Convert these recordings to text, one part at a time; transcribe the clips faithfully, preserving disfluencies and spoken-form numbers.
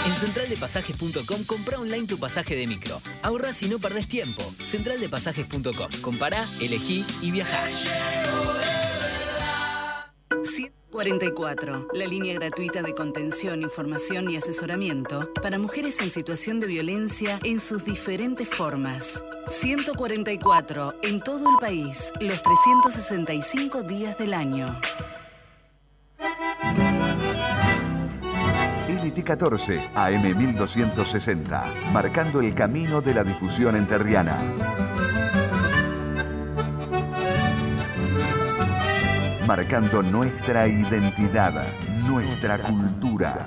En central de pasajes punto com comprá online tu pasaje de micro. Ahorrás y no perdés tiempo. central de pasajes punto com. Compará, elegí y viajá. ciento cuarenta y cuatro, la línea gratuita de contención, información y asesoramiento para mujeres en situación de violencia en sus diferentes formas. ciento cuarenta y cuatro, en todo el país, los trescientos sesenta y cinco días del año. L T catorce, A M mil doscientos sesenta, marcando el camino de la difusión enterriana. Marcando nuestra identidad, nuestra cultura.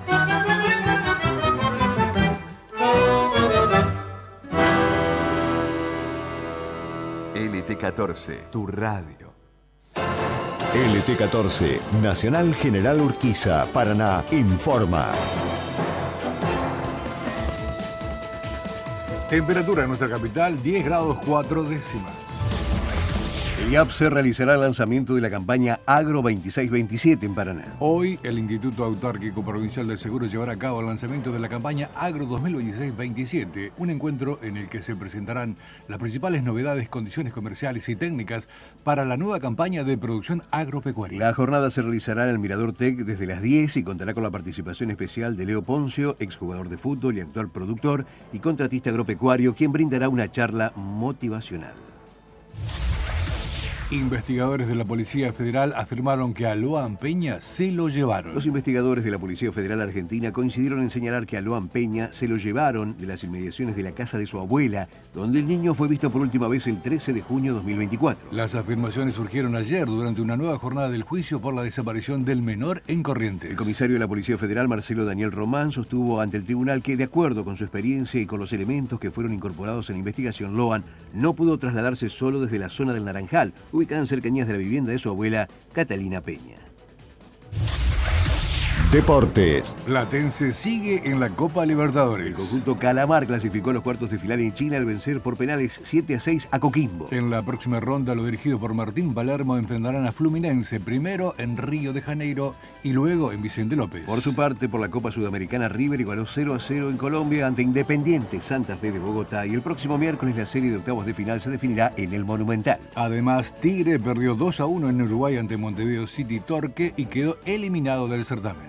L T catorce, tu radio. L T catorce, Nacional General Urquiza, Paraná, informa. Temperatura en nuestra capital, diez grados cuatro décimas. El I A P se realizará el lanzamiento de la campaña Agro veintiséis veintisiete en Paraná. Hoy, el Instituto Autárquico Provincial del Seguro llevará a cabo el lanzamiento de la campaña Agro dos mil veintiséis veintisiete, un encuentro en el que se presentarán las principales novedades, condiciones comerciales y técnicas para la nueva campaña de producción agropecuaria. La jornada se realizará en el Mirador Tec desde las diez y contará con la participación especial de Leo Poncio, exjugador de fútbol y actual productor y contratista agropecuario, quien brindará una charla motivacional. Investigadores de la Policía Federal afirmaron que a Loan Peña se lo llevaron. Los investigadores de la Policía Federal Argentina coincidieron en señalar que a Loan Peña se lo llevaron de las inmediaciones de la casa de su abuela, donde el niño fue visto por última vez el trece de junio de dos mil veinticuatro. Las afirmaciones surgieron ayer durante una nueva jornada del juicio por la desaparición del menor en Corrientes. El comisario de la Policía Federal, Marcelo Daniel Román, sostuvo ante el tribunal que, de acuerdo con su experiencia y con los elementos que fueron incorporados en la investigación, Loan no pudo trasladarse solo desde la zona del Naranjal, ubicada en cercanías de la vivienda de su abuela, Catalina Peña. Deportes. Platense sigue en la Copa Libertadores. El conjunto Calamar clasificó a los cuartos de final en China al vencer por penales siete a seis a Coquimbo. En la próxima ronda, los dirigidos por Martín Palermo enfrentarán a Fluminense, primero en Río de Janeiro y luego en Vicente López. Por su parte, por la Copa Sudamericana, River igualó cero a cero en Colombia ante Independiente Santa Fe de Bogotá, y el próximo miércoles la serie de octavos de final se definirá en el Monumental. Además, Tigre perdió dos a uno en Uruguay ante Montevideo City Torque y quedó eliminado del certamen.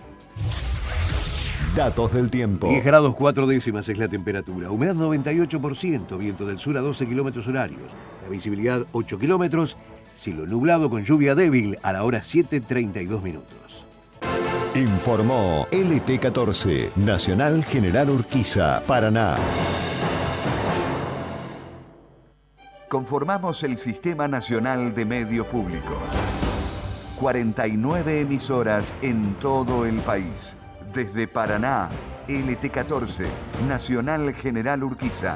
Datos del tiempo. diez grados cuatro décimas es la temperatura, humedad noventa y ocho por ciento, viento del sur a doce kilómetros horarios, la visibilidad ocho kilómetros, cielo nublado con lluvia débil a la hora siete treinta y dos minutos. Informó L T catorce, Nacional General Urquiza, Paraná. Conformamos el Sistema Nacional de Medios Públicos. cuarenta y nueve emisoras en todo el país. Desde Paraná, L T catorce, Nacional General Urquiza.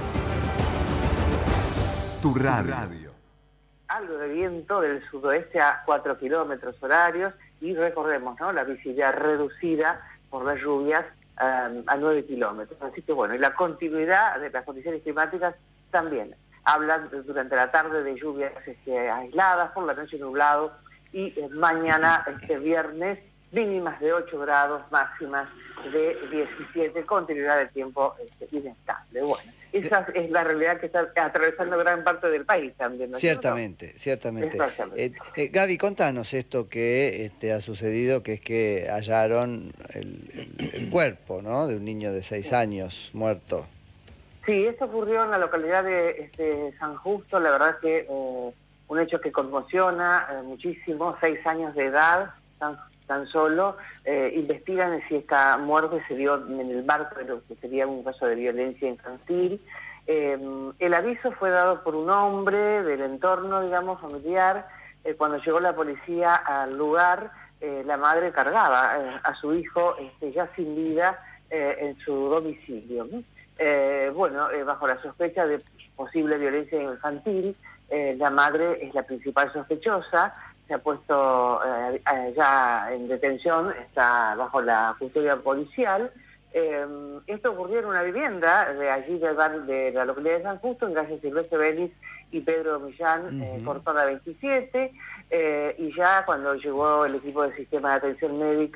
Tu radio. Algo de viento del sudoeste a cuatro kilómetros horarios y recordemos, ¿no?, la visibilidad reducida por las lluvias um, a nueve kilómetros. Así que bueno, y la continuidad de las condiciones climáticas también. Hablan durante la tarde de lluvias este, aisladas, por la noche nublado y eh, mañana, este viernes, mínimas de ocho grados, máximas de diecisiete, continuidad del tiempo este, inestable. Bueno, esa es la realidad que está atravesando gran parte del país también, ¿no? Ciertamente, ¿no? ciertamente. Eh, eh, Gaby, contanos esto que este, ha sucedido, que es que hallaron el, el, el cuerpo, ¿no?, de un niño de seis años muerto. Sí, esto ocurrió en la localidad de este, San Justo, la verdad que eh, un hecho que conmociona eh, muchísimo, seis años de edad, tan tan solo, eh, investigan si esta muerte se dio en el marco de lo que sería un caso de violencia infantil. Eh, el aviso fue dado por un hombre del entorno, digamos, familiar. Eh, cuando llegó la policía al lugar, eh, la madre cargaba eh, a su hijo este, ya sin vida eh, en su domicilio. Eh, bueno, eh, bajo la sospecha de posible violencia infantil, eh, la madre es la principal sospechosa. Se ha puesto eh, ya en detención, está bajo la custodia policial. Eh, esto ocurrió en una vivienda de allí del bar de la localidad de San Justo, en calle Silvestre Vélez y Pedro Millán, uh-huh. eh, Cortada veintisiete, eh, y ya cuando llegó el equipo del sistema de atención médica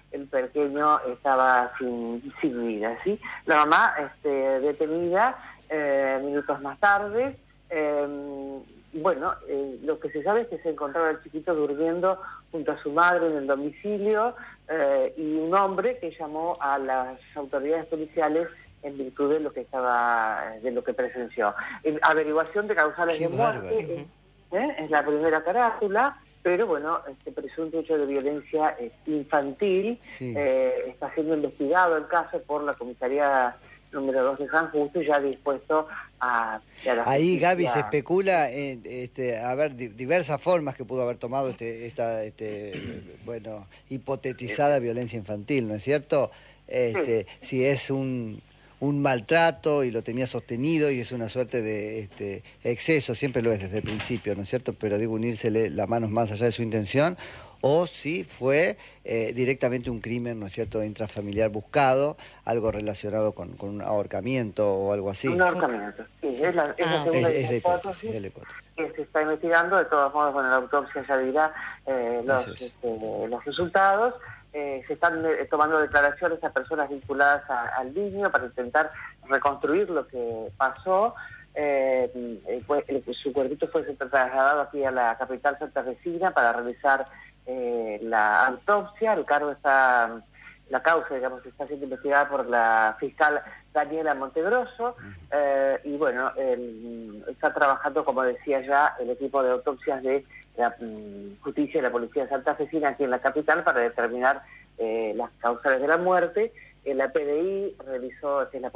el pequeño estaba sin, sin vida, ¿sí? La mamá este, detenida eh, minutos más tarde. Eh, bueno, eh, lo que se sabe es que se encontraba el chiquito durmiendo junto a su madre en el domicilio eh, y un hombre que llamó a las autoridades policiales en virtud de lo que estaba, de lo que presenció. En averiguación de causales Qué de muerte ¿eh? es la primera carátula, pero bueno, este presunto hecho de violencia eh, infantil sí. eh, está siendo investigado el caso por la comisaría número dos de San Justo, ya dispuesto a... a la Ahí, justicia. Gaby, se especula en este, a ver, di- diversas formas que pudo haber tomado este, esta este, bueno, hipotetizada violencia infantil, ¿no es cierto? Este, Sí. Si es un, un maltrato y lo tenía sostenido y es una suerte de este, exceso, siempre lo es desde el principio, ¿no es cierto? Pero digo, unírsele las manos más allá de su intención, o si fue eh, directamente un crimen, ¿no es cierto?, intrafamiliar buscado, algo relacionado con, con un ahorcamiento o algo así. Un ahorcamiento, sí, es la, es la Ah, segunda es, es la hipótesis, hipótesis es la hipótesis. que se está investigando. De todos modos, bueno, la autopsia ya dirá eh, los, Es. este, los resultados. Eh, se están eh, tomando declaraciones a personas vinculadas a, al niño para intentar reconstruir lo que pasó. Eh, eh, pues, eh, su cuerpito fue trasladado aquí a la capital santafesina para realizar eh, la autopsia. El cargo está, la causa, digamos, está siendo investigada por la fiscal Daniela Montegrosso, eh, y bueno, el, está trabajando, como decía ya, el equipo de autopsias de la um, justicia y la policía santafesina aquí en la capital para determinar eh, las causales de la muerte. Eh, la P D I realizó, que es la